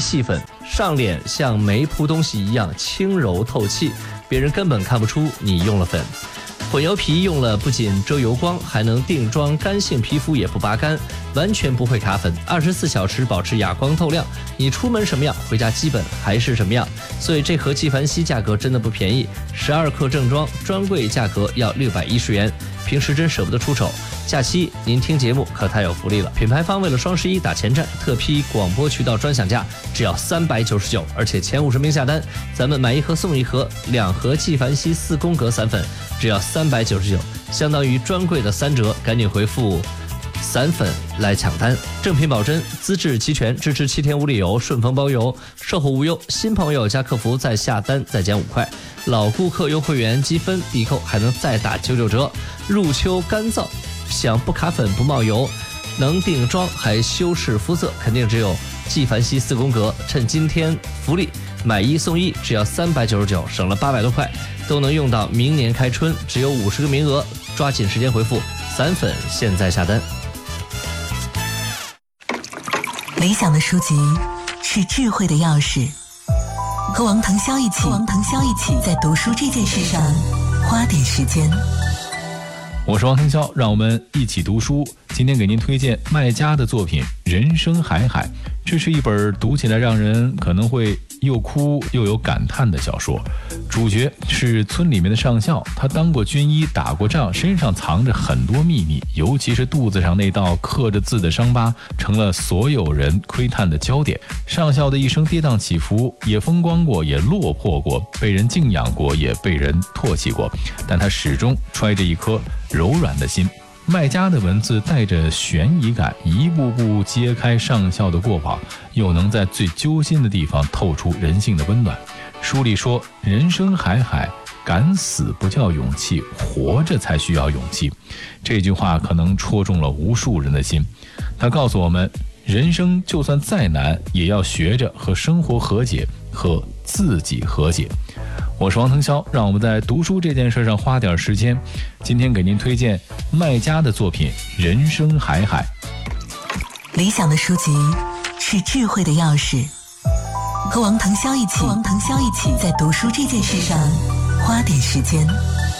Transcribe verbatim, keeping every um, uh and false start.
细粉，上脸像没铺东西一样轻柔透气，别人根本看不出你用了粉。混油皮用了不仅遮油光，还能定妆，干性皮肤也不拔干，完全不会卡粉，二十四小时保持哑光透亮。你出门什么样，回家基本还是什么样。所以这盒纪梵希价格真的不便宜，十二克正装专柜价格要六百一十元，平时真舍不得出手。假期您听节目可太有福利了，品牌方为了双十一打前站，特批广播渠道专享价只要三百九十九，而且前五十名下单，咱们买一盒送一盒，两盒纪梵希四宫格散粉只要三百九十九，相当于专柜的三折，赶紧回复散粉来抢单。正品保真，资质齐全，支持七天无理由，顺丰包邮，售后无忧。新朋友加客服再下单再减五块，老顾客优惠员积分必扣还能再打九九折。入秋干燥，想不卡粉不冒油，能定妆还修饰肤色，肯定只有纪梵希四宫格。趁今天福利，买一送一，只要三百九十九，省了八百多块，都能用到明年开春，只有五十个名额，抓紧时间回复散粉，现在下单。 理想的书籍是智慧的钥匙，和王腾霄一起，和王腾霄一起在读书这件事上花点时间。 我是王腾霄，让我们一起读书。今天给您推荐麦家的作品《人生海海》，这是一本读起来让人可能会又哭又有感叹的小说。主角是村里面的上校，他当过军医，打过仗，身上藏着很多秘密，尤其是肚子上那道刻着字的伤疤，成了所有人窥探的焦点。上校的一生跌宕起伏，也风光过，也落魄过，被人敬仰过，也被人唾弃过，但他始终揣着一颗柔软的心。麦家的文字带着悬疑感，一步步揭开上校的过往，又能在最揪心的地方透出人性的温暖。书里说，人生海海，敢死不叫勇气，活着才需要勇气。这句话可能戳中了无数人的心。他告诉我们，人生就算再难，也要学着和生活和解，和自己和解。我是王腾霄，让我们在读书这件事上花点时间。今天给您推荐麦家的作品《人生海海》。 理想的书籍是智慧的钥匙，和王腾霄一起，和王腾霄一起在读书这件事上花点时间。